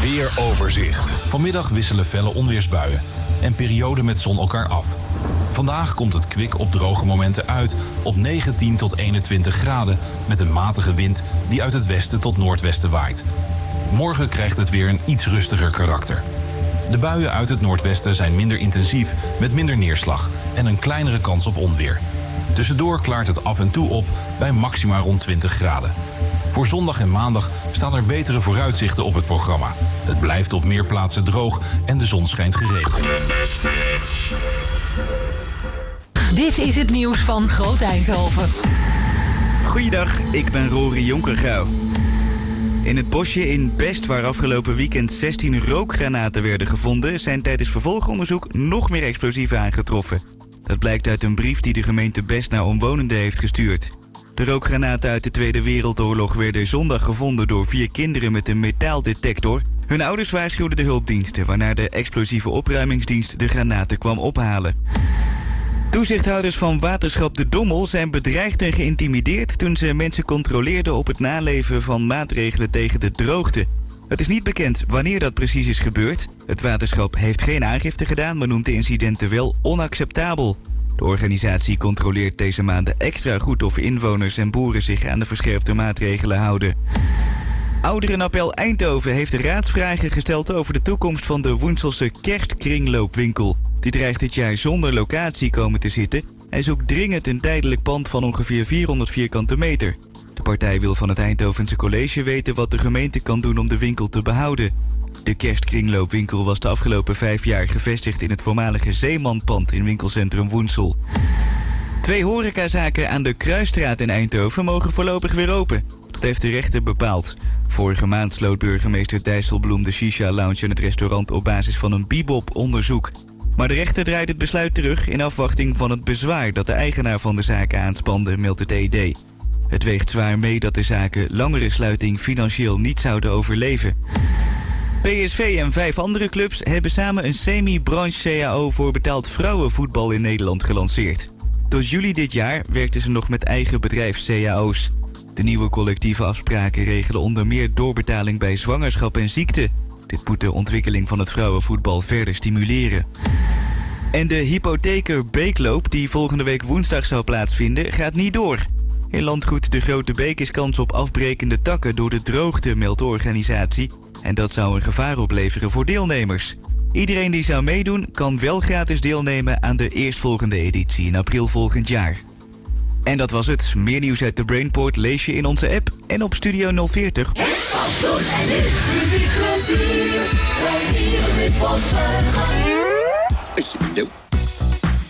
weeroverzicht. Vanmiddag wisselen felle onweersbuien en perioden met zon elkaar af. Vandaag komt het kwik op droge momenten uit op 19 tot 21 graden... met een matige wind die uit het westen tot noordwesten waait. Morgen krijgt het weer een iets rustiger karakter. De buien uit het noordwesten zijn minder intensief met minder neerslag... en een kleinere kans op onweer. Tussendoor klaart het af en toe op bij maxima rond 20 graden. Voor zondag en maandag staan er betere vooruitzichten op het programma. Het blijft op meer plaatsen droog en de zon schijnt geregeld. Dit is het nieuws van Groot Eindhoven. Goeiedag, ik ben Rory Jonkergouw. In het bosje in Best, waar afgelopen weekend 16 rookgranaten werden gevonden... zijn tijdens vervolgonderzoek nog meer explosieven aangetroffen. Dat blijkt uit een brief die de gemeente Best naar omwonenden heeft gestuurd. De rookgranaten uit de Tweede Wereldoorlog werden zondag gevonden door 4 kinderen met een metaaldetector. Hun ouders waarschuwden de hulpdiensten, waarna de explosieve opruimingsdienst de granaten kwam ophalen. Toezichthouders van waterschap De Dommel zijn bedreigd en geïntimideerd toen ze mensen controleerden op het naleven van maatregelen tegen de droogte. Het is niet bekend wanneer dat precies is gebeurd. Het waterschap heeft geen aangifte gedaan, maar noemt de incidenten wel onacceptabel. De organisatie controleert deze maanden extra goed of inwoners en boeren zich aan de verscherpte maatregelen houden. Ouderenappel Eindhoven heeft raadsvragen gesteld over de toekomst van de Woenselse kerstkringloopwinkel. Die dreigt dit jaar zonder locatie komen te zitten en zoekt dringend een tijdelijk pand van ongeveer 400 vierkante meter. De partij wil van het Eindhovense college weten wat de gemeente kan doen om de winkel te behouden. De kerstkringloopwinkel was de afgelopen 5 jaar gevestigd in het voormalige Zeemanpand in winkelcentrum Woensel. 2 horecazaken aan de Kruisstraat in Eindhoven mogen voorlopig weer open. Dat heeft de rechter bepaald. Vorige maand sloot burgemeester Dijsselbloem de Shisha-lounge en het restaurant op basis van een bebop-onderzoek. Maar de rechter draait het besluit terug in afwachting van het bezwaar dat de eigenaar van de zaken aanspande, meldt het ED. Het weegt zwaar mee dat de zaken langere sluiting financieel niet zouden overleven. PSV en 5 andere clubs hebben samen een semi-branche CAO voor betaald vrouwenvoetbal in Nederland gelanceerd. Tot juli dit jaar werkten ze nog met eigen bedrijf CAO's. De nieuwe collectieve afspraken regelen onder meer doorbetaling bij zwangerschap en ziekte. Dit moet de ontwikkeling van het vrouwenvoetbal verder stimuleren. En de hypotheker Beekloop, die volgende week woensdag zou plaatsvinden, gaat niet door. In landgoed De Grote Beek is kans op afbrekende takken door de droogte, meldt de organisatie. En dat zou een gevaar opleveren voor deelnemers. Iedereen die zou meedoen kan wel gratis deelnemen aan de eerstvolgende editie in april volgend jaar. En dat was het. Meer nieuws uit de Brainport lees je in onze app en op Studio 040. Het van toen en nu, muziek, plezier, en hier in Bosbergen.